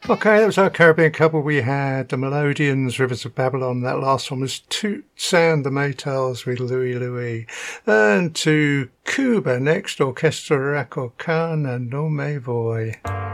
Okay, that was our Caribbean couple. We had the Melodians, Rivers of Babylon. That last one was Toot Sound, the Maytals with Louie Louie. And to Cuba next, Orchestra Raco Khan and No Me Voy.